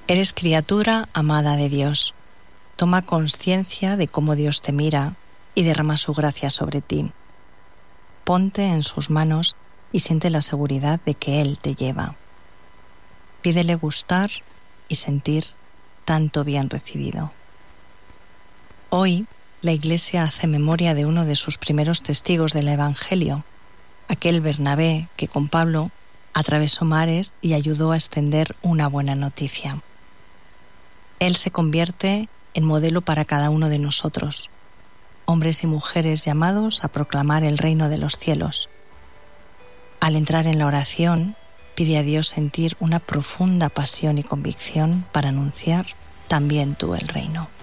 Eres criatura amada de Dios. Toma conciencia de cómo Dios te mira y derrama su gracia sobre ti. Ponte en sus manos y siente la seguridad de que Él te lleva. Pídele gustar y sentir tanto bien recibido. Hoy, la Iglesia hace memoria de uno de sus primeros testigos del Evangelio, aquel Bernabé que con Pablo atravesó mares y ayudó a extender una buena noticia. Él se convierte en modelo para cada uno de nosotros, hombres y mujeres llamados a proclamar el reino de los cielos. Al entrar en la oración, pide a Dios sentir una profunda pasión y convicción para anunciar también tú el reino.